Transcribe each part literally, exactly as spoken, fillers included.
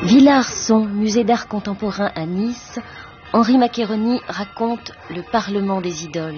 Villa-Arson, musée d'art contemporain à Nice, Henri Maccheroni raconte le Parlement des idoles.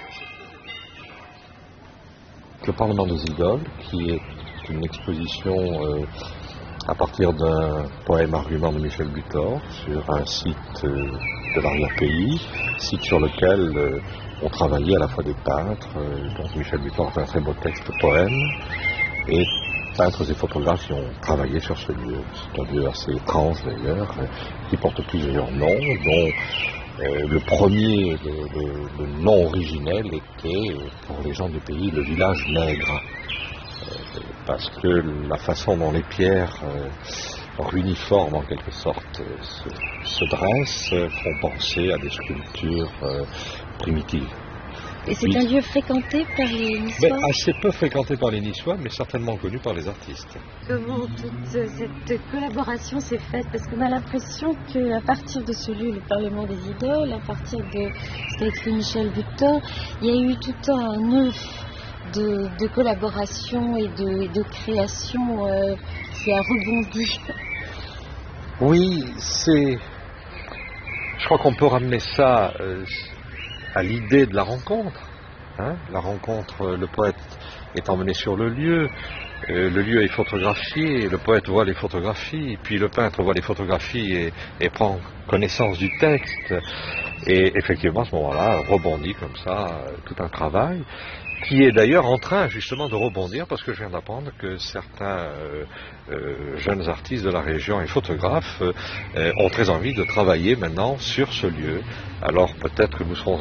Le Parlement des idoles, qui est une exposition euh, à partir d'un poème-argument de Michel Butor sur un site euh, de l'arrière-pays, site sur lequel euh, ont travaillé à la fois des peintres, euh, donc Michel Butor a fait un très beau texte de poème, et peintres et photographes qui ont travaillé sur ce lieu. C'est un lieu assez étrange d'ailleurs, euh, qui porte plusieurs noms, dont euh, le premier, le, le, le nom originel était, euh, pour les gens du pays, le village nègre. Euh, parce que la façon dont les pierres euh, ruiniformes en quelque sorte euh, se, se dressent euh, font penser à des sculptures euh, primitives. Et c'est oui. un lieu fréquenté par les Niçois? Mais assez peu fréquenté par les Niçois, mais certainement connu par les artistes. Comment toute cette collaboration s'est faite? Parce qu'on a l'impression qu'à partir de ce lieu, le Parlement des idoles, à partir de ce qu'a écrit Michel Butor, il y a eu tout un œuf de, de collaboration et de, de création euh, qui a rebondi. Oui, c'est... Je crois qu'on peut ramener ça... Euh, à l'idée de la rencontre. Hein, la rencontre, le poète est emmené sur le lieu, euh, le lieu est photographié, le poète voit les photographies, puis le peintre voit les photographies et, et prend connaissance du texte. Et effectivement, à ce moment-là, rebondit comme ça euh, tout un travail, qui est d'ailleurs en train justement de rebondir, parce que je viens d'apprendre que certains euh, euh, jeunes artistes de la région et photographes euh, ont très envie de travailler maintenant sur ce lieu. Alors peut-être que nous serons